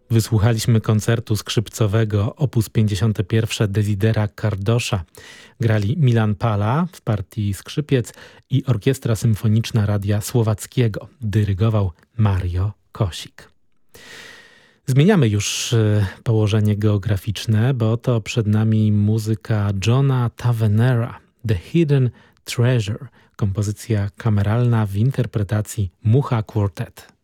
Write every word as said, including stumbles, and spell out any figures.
Wysłuchaliśmy koncertu skrzypcowego opus pięćdziesiąte pierwsze Desidera Cardosza. Grali Milan Pala w partii skrzypiec i Orkiestra Symfoniczna Radia Słowackiego. Dyrygował Mario Kosik. Zmieniamy już położenie geograficzne, bo to przed nami muzyka Johna Tavernera, The Hidden Treasure, kompozycja kameralna w interpretacji Mucha Quartet.